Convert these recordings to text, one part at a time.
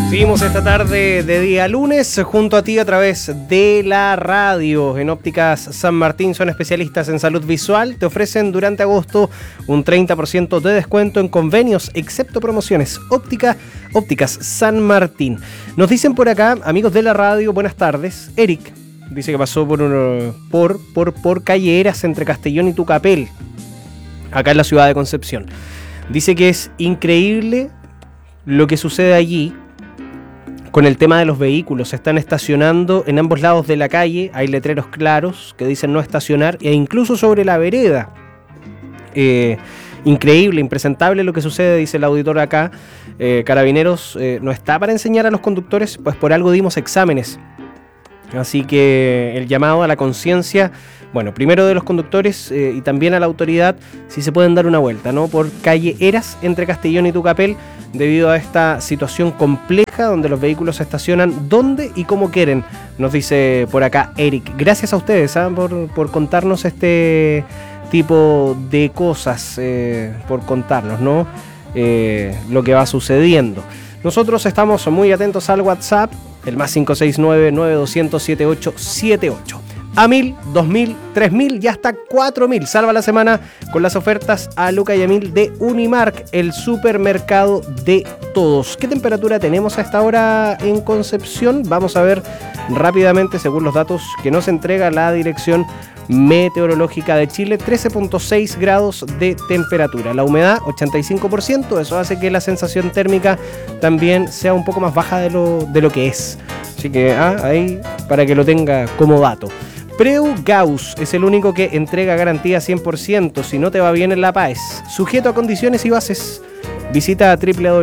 Seguimos esta tarde de día lunes junto a ti a través de la radio. En Ópticas San Martín son especialistas en salud visual. Te ofrecen durante agosto un 30% de descuento en convenios, excepto promociones. Ópticas San Martín. Nos dicen por acá, amigos de la radio, buenas tardes. Eric dice que pasó por calle Eras entre Castellón y Tucapel, acá en la ciudad de Concepción. Dice que es increíble lo que sucede allí con el tema de los vehículos. Se están estacionando en ambos lados de la calle, hay letreros claros que dicen no estacionar, e incluso sobre la vereda. Increíble, impresentable lo que sucede, dice el auditor acá. Carabineros no está para enseñar a los conductores, pues por algo dimos exámenes. Así que el llamado a la conciencia, bueno, primero de los conductores y también a la autoridad, si se pueden dar una vuelta, ¿no? Por calle Eras entre Castellón y Tucapel, debido a esta situación compleja donde los vehículos se estacionan donde y como quieren, nos dice por acá Eric. Gracias a ustedes por contarnos este tipo de cosas, por contarnos, ¿no? Lo que va sucediendo. Nosotros estamos muy atentos al WhatsApp, el más 569-9200-7878. A 1000, 2000, 3000 y hasta 4000. Salva la semana con las ofertas a Luca y a 1000 de Unimark, el supermercado de todos. ¿Qué temperatura tenemos a esta hora en Concepción? Vamos a ver rápidamente según los datos que nos entrega la Dirección Meteorológica de Chile. 13.6 grados de temperatura. La humedad 85%. Eso hace que la sensación térmica también sea un poco más baja de lo que es. Así que ahí para que lo tenga como dato. Preu Gauss es el único que entrega garantía 100% si no te va bien en la PAES. Sujeto a condiciones y bases. Visita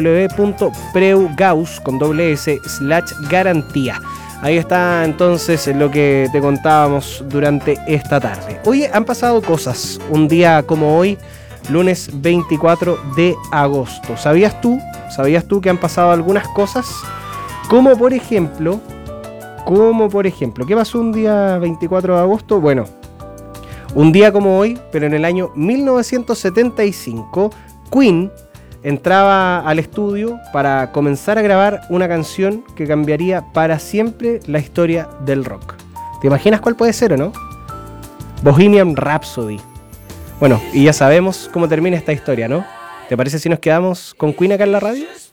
www.preugauss.es/garantía. Ahí está entonces lo que te contábamos durante esta tarde. Oye, han pasado cosas. Un día como hoy, lunes 24 de agosto. ¿Sabías tú que han pasado algunas cosas? Como por ejemplo, ¿qué pasó un día 24 de agosto? Bueno, un día como hoy, pero en el año 1975, Queen entraba al estudio para comenzar a grabar una canción que cambiaría para siempre la historia del rock. ¿Te imaginas cuál puede ser o no? Bohemian Rhapsody. Bueno, y ya sabemos cómo termina esta historia, ¿no? ¿Te parece si nos quedamos con Queen acá en la radio?